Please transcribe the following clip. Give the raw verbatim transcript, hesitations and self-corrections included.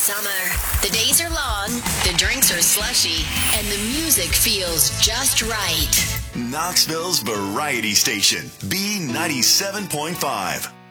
summer. The days are long, the drinks are slushy, and the music feels just right. Knoxville's Variety Station, B ninety-seven point five.